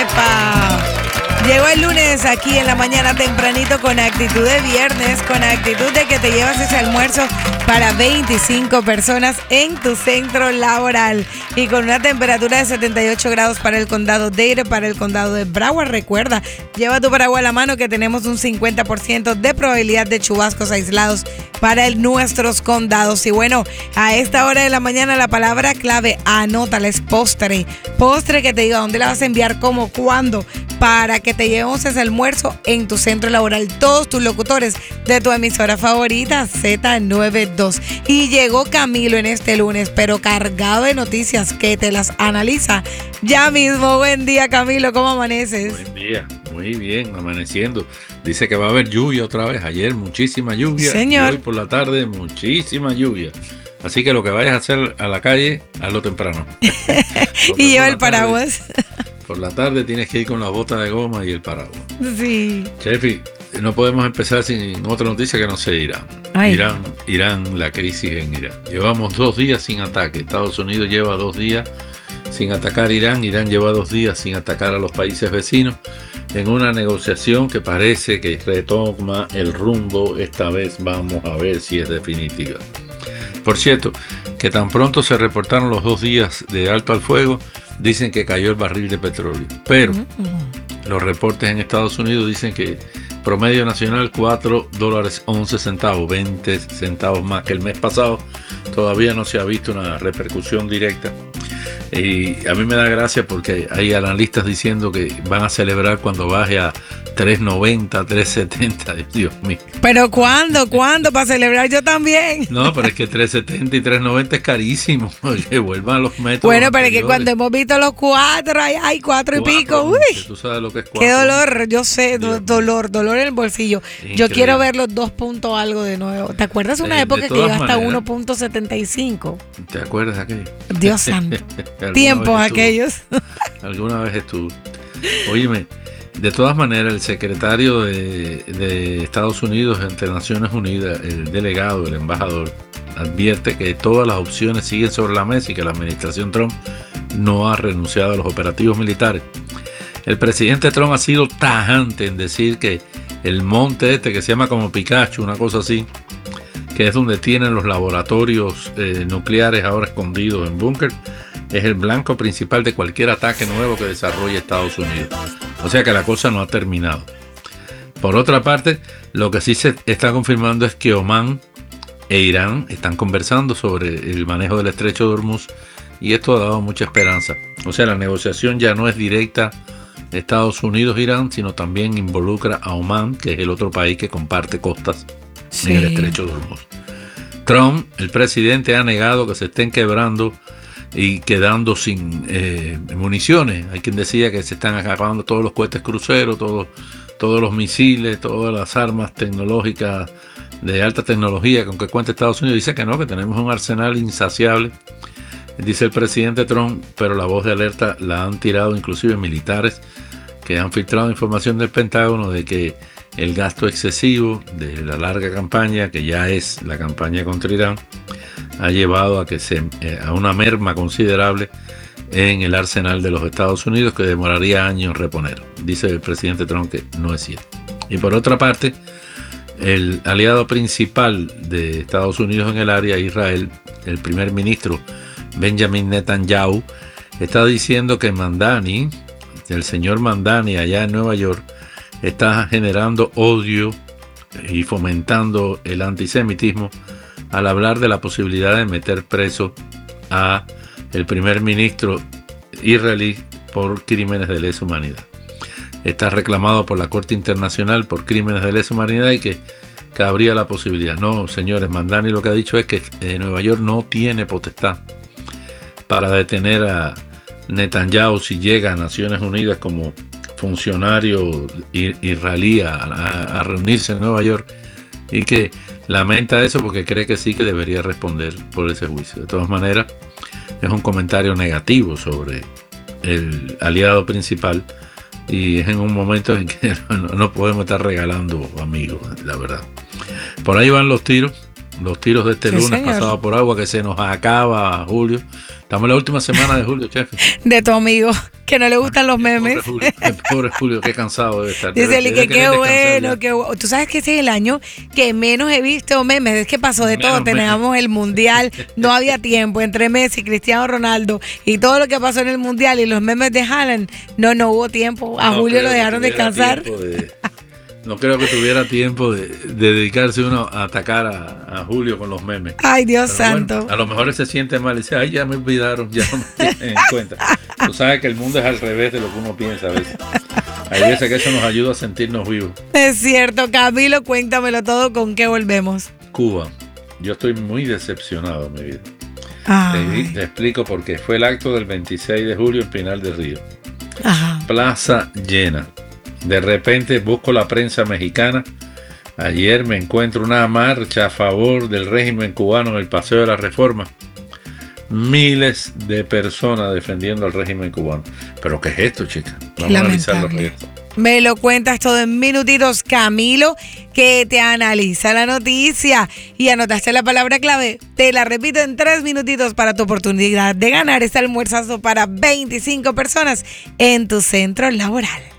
¡Epa! Llegó el lunes aquí en la mañana tempranito con actitud de viernes, con actitud de que te llevas ese almuerzo para 25 personas en tu centro laboral y con una temperatura de 78 grados para el condado Dade, para el condado de Broward. Recuerda, lleva tu paraguas a la mano que tenemos un 50% de probabilidad de chubascos aislados para nuestros condados. Y bueno, a esta hora de la mañana la palabra clave, anótala, es postre. Postre que te diga dónde la vas a enviar, cómo, cuándo, para que te llevemos ese almuerzo en tu centro laboral. Todos tus locutores de tu emisora favorita, Z92. Y llegó Camilo en este lunes, pero cargado de noticias que te las analiza ya mismo. Buen día, Camilo, ¿cómo amaneces? Buen día, muy bien, amaneciendo. Dice que va a haber lluvia otra vez. Ayer muchísima lluvia. Señor. Y hoy por la tarde muchísima lluvia. Así que lo que vayas a hacer a la calle, hazlo temprano. Y lleva el paraguas. Por la tarde tienes que ir con la bota de goma y el paraguas. Sí. Chefi, no podemos empezar sin otra noticia que no sea Irán. Ay. Irán, la crisis en Irán. Llevamos 2 días sin ataque. Estados Unidos lleva 2 días sin atacar a Irán. Irán lleva 2 días sin atacar a los países vecinos. En una negociación que parece que retoma el rumbo. Esta vez vamos a ver si es definitiva. Por cierto, que tan pronto se reportaron los 2 días de alto al fuego, dicen que cayó el barril de petróleo. Pero los reportes en Estados Unidos dicen que promedio nacional $4.11, 20 centavos más que el mes pasado. Todavía no se ha visto una repercusión directa. Y a mí me da gracia porque hay analistas diciendo que van a celebrar cuando baje a 3.90, 3.70. Dios mío. ¿Pero cuándo? ¿Cuándo? Para celebrar yo también. No, pero es que 3.70 y 3.90 es carísimo. Que vuelvan a los métodos. Bueno, pero es que anteriores. cuando hemos visto los 4, hay 4 y pico. Uy, tú sabes lo que es 4. qué dolor, yo sé, Dios dolor en el bolsillo. Increíble. Yo quiero ver los 2 puntos algo de nuevo. ¿Te acuerdas una De época que todas iba hasta maneras. 1.75? ¿Te acuerdas de aquello? Dios santo. ¿Alguna Tiempos vez estuvo? aquellos. Alguna vez estuvo. Óyeme, de todas maneras, el secretario de Estados Unidos ante Naciones Unidas, el delegado, el embajador, advierte que todas las opciones siguen sobre la mesa y que la administración Trump no ha renunciado a los operativos militares. El presidente Trump ha sido tajante en decir que el monte este, que se llama como Pikachu, una cosa así, que es donde tienen los laboratorios nucleares ahora escondidos en búnker, es el blanco principal de cualquier ataque nuevo que desarrolle Estados Unidos. O sea que la cosa no ha terminado. Por otra parte, lo que sí se está confirmando es que Omán e Irán están conversando sobre el manejo del estrecho de Hormuz y esto ha dado mucha esperanza. O sea, la negociación ya no es directa Estados Unidos-Irán, sino también involucra a Omán, que es el otro país que comparte costas en el estrecho de Hormuz. Trump, el presidente, ha negado que se estén quebrando y quedando sin municiones. Hay quien decía que se están acabando todos los cohetes cruceros, todos los misiles, todas las armas tecnológicas de alta tecnología con que cuenta Estados Unidos. Dice que no, que tenemos un arsenal insaciable, dice el presidente Trump, pero la voz de alerta la han tirado inclusive militares que han filtrado información del Pentágono de que el gasto excesivo de la larga campaña, que ya es la campaña contra Irán, ha llevado a una merma considerable en el arsenal de los Estados Unidos que demoraría años en reponer. Dice el presidente Trump que no es cierto. Y por otra parte, el aliado principal de Estados Unidos en el área, Israel, el primer ministro Benjamin Netanyahu, está diciendo que Mamdani, el señor Mamdani allá en Nueva York, está generando odio y fomentando el antisemitismo al hablar de la posibilidad de meter preso a el primer ministro israelí por crímenes de lesa humanidad. Está reclamado por la Corte Internacional por crímenes de lesa humanidad y que habría la posibilidad. No, señores, Mamdani lo que ha dicho es que Nueva York no tiene potestad para detener a Netanyahu si llega a Naciones Unidas como funcionario israelí a reunirse en Nueva York, y que lamenta eso porque cree que sí que debería responder por ese juicio. De todas maneras, es un comentario negativo sobre el aliado principal y es en un momento en que no podemos estar regalando amigos, la verdad. Por ahí van los tiros los tiros de este Sí, lunes señor. pasado por agua, que se nos acaba, Julio. Estamos en la última semana de julio, jefe. De tu amigo, que no le gustan los memes. Pobre Julio, qué cansado debe estar. Dice Eli que qué querer descansar bueno, ya. qué bueno. Tú sabes que ese es el año que menos he visto memes. Es que pasó de todo. Menos memes. Teníamos el Mundial, no había tiempo entre Messi, Cristiano Ronaldo y todo lo que pasó en el Mundial y los memes de Haaland. No hubo tiempo. A No Julio creo lo que dejaron tuviera descansar. no creo que tuviera tiempo de dedicarse uno a atacar a Julio con los memes. Ay, Dios Pero santo. bueno, a lo mejor él se siente mal y dice, ay, ya me olvidaron, ya no me tienen en cuenta. Tú sabes que el mundo es al revés de lo que uno piensa a veces. Hay veces que eso nos ayuda a sentirnos vivos. Es cierto, Camilo, cuéntamelo todo. ¿Con qué volvemos? Cuba, yo estoy muy decepcionado en mi vida. Ay, Te explico por qué. Fue el acto del 26 de julio en Pinar del Río. ajá. Plaza llena. De repente busco la prensa mexicana. Ayer me encuentro una marcha a favor del régimen cubano en el Paseo de la Reforma. Miles de personas defendiendo al régimen cubano. ¿Pero qué es esto, chica? Vamos a analizarlo. Lamentable. Me lo cuentas todo en minutitos, Camilo, que te analiza la noticia y anotaste la palabra clave. Te la repito en 3 minutitos para tu oportunidad de ganar este almuerzazo para 25 personas en tu centro laboral.